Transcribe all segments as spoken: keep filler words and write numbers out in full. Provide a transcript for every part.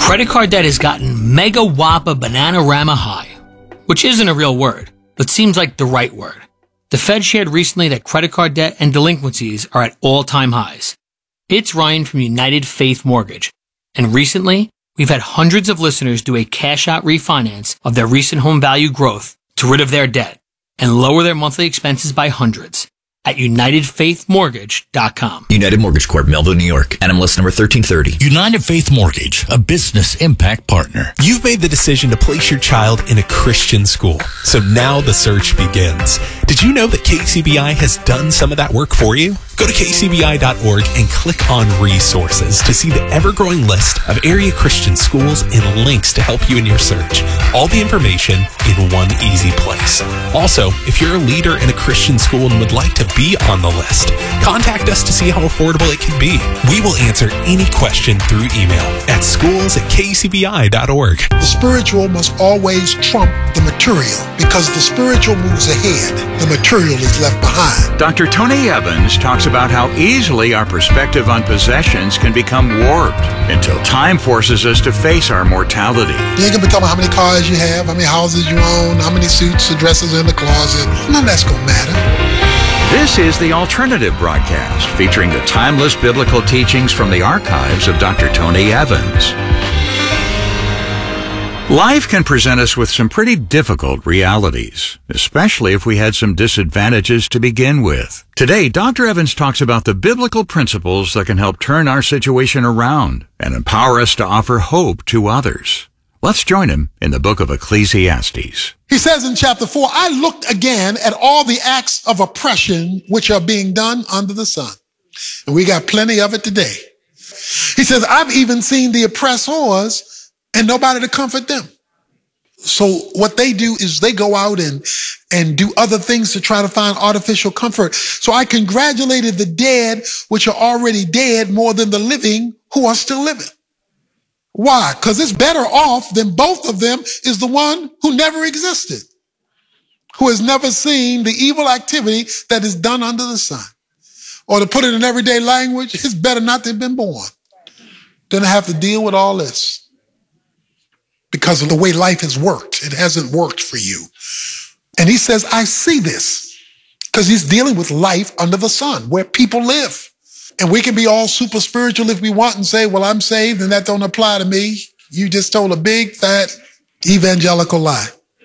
Credit card debt has gotten mega whoppa banana-rama high, which isn't a real word, but seems like the right word. The Fed shared recently that credit card debt and delinquencies are at all-time highs. It's Ryan from United Faith Mortgage, and recently, we've had hundreds of listeners do a cash-out refinance of their recent home value growth to rid of their debt and lower their monthly expenses by hundreds at united faith mortgage dot com. United Mortgage Corp, Melville, New York. N M L S number thirteen thirty. United Faith Mortgage, a business impact partner. You've made the decision to place your child in a Christian school, so now the search begins. Did you know that K C B I has done some of that work for you? Go to k c b i dot org and click on resources to see the ever-growing list of area Christian schools and links to help you in your search. All the information in one easy place. Also, if you're a leader in a Christian school and would like to be on the list, contact us to see how affordable it can be. We will answer any question through email at schools at k c b i dot org. The spiritual must always trump the material because the spiritual moves ahead, the material is left behind. Doctor Tony Evans talks about how easily our perspective on possessions can become warped until time forces us to face our mortality. You ain't gonna be talking about how many cars you have, how many houses you own, how many suits or dresses in the closet. None of that's gonna matter. This is The Alternative Broadcast, featuring the timeless biblical teachings from the archives of Doctor Tony Evans. Life can present us with some pretty difficult realities, especially if we had some disadvantages to begin with. Today, Doctor Evans talks about the biblical principles that can help turn our situation around and empower us to offer hope to others. Let's join him in the book of Ecclesiastes. He says in chapter four, I looked again at all the acts of oppression which are being done under the sun. And we got plenty of it today. He says, I've even seen the oppressors and nobody to comfort them. So what they do is they go out and, and do other things to try to find artificial comfort. So I congratulated the dead, which are already dead, more than the living who are still living. Why? Because it's better off than both of them is the one who never existed, who has never seen the evil activity that is done under the sun. Or to put it in everyday language, it's better not to have been born than to have to deal with all this. Because of the way life has worked. It hasn't worked for you. And he says, I see this. Because he's dealing with life under the sun, where people live. And we can be all super spiritual if we want and say, well, I'm saved and that don't apply to me. You just told a big, fat, evangelical lie.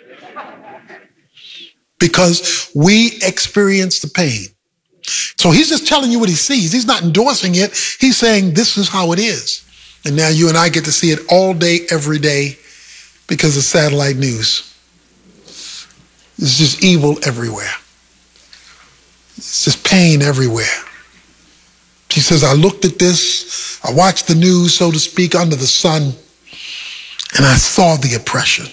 Because we experience the pain. So he's just telling you what he sees. He's not endorsing it. He's saying this is how it is. And now you and I get to see it all day, every day, because of satellite news. It's just evil everywhere. It's just pain everywhere. He says, I looked at this, I watched the news, so to speak, under the sun, and I saw the oppression.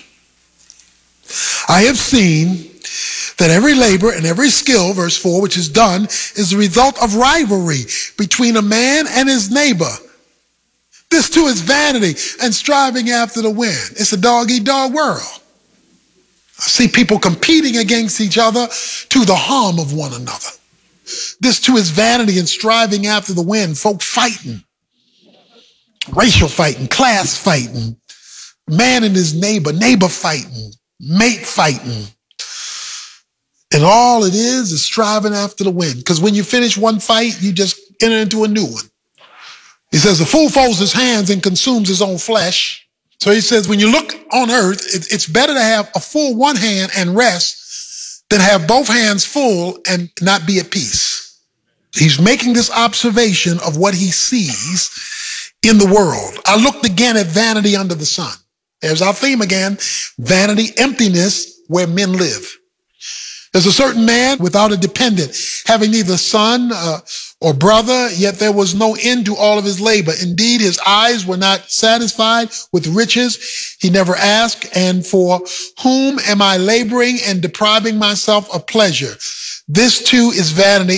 I have seen that every labor and every skill, verse four, which is done, is the result of rivalry between a man and his neighbor. This too is vanity and striving after the wind. It's a dog-eat-dog world. I see people competing against each other to the harm of one another. This too is vanity and striving after the wind. Folk fighting, racial fighting, class fighting, man and his neighbor, neighbor fighting, mate fighting. And all it is is striving after the wind. Because when you finish one fight, you just enter into a new one. He says, the fool folds his hands and consumes his own flesh. So he says, when you look on earth, it's better to have a full one hand and rest than have both hands full and not be at peace. He's making this observation of what he sees in the world. I looked again at vanity under the sun. There's our theme again, vanity, emptiness, where men live. There's a certain man without a dependent, having neither son uh, or brother, yet there was no end to all of his labor. Indeed, his eyes were not satisfied with riches. He never asked, and for whom am I laboring and depriving myself of pleasure? This too is vanity.